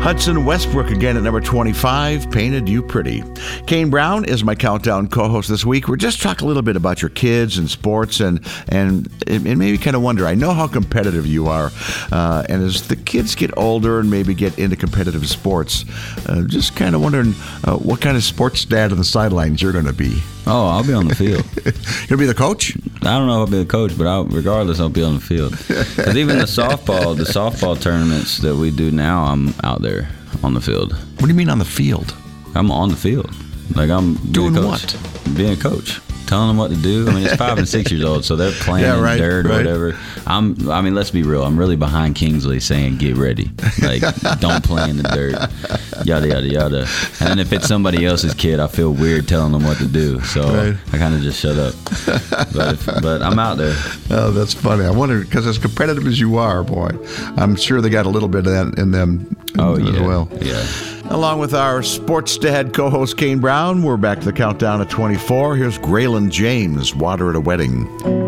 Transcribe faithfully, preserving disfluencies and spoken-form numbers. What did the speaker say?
Hudson Westbrook again at number twenty-five, Painted You Pretty. Kane Brown is my countdown co-host this week. We're just talking a little bit about your kids and sports, and and it, it made me kind of wonder. I know how competitive you are, uh, and as the kids get older and maybe get into competitive sports, uh, just kind of wondering uh, what kind of sports dad on the sidelines you're going to be. Oh, I'll be on the field. You're going to be the coach? I don't know if I'll be the coach, but I'll, regardless, I'll be on the field. Because even the softball, the softball tournaments that we do now, I'm out there on the field. What do you mean on the field? I'm on the field. Like I'm doing being a coach, what? Being a coach, telling them what to do. I mean, it's five and six years old, so they're playing yeah, in right, dirt or right. whatever. I'm. I mean, let's be real. I'm really behind Kingsley, saying, "Get ready, like don't play in the dirt." Yada yada yada. And then if it's somebody else's kid, I feel weird telling them what to do, so right. I kind of just shut up. But if, but I'm out there. Oh, that's funny. I wonder, because as competitive as you are, boy, I'm sure they got a little bit of that in them oh, as yeah. well. Yeah. Along with our sports dad co-host Kane Brown, we're back to the countdown at twenty-four. Here's Graylin James, Water at a Wedding.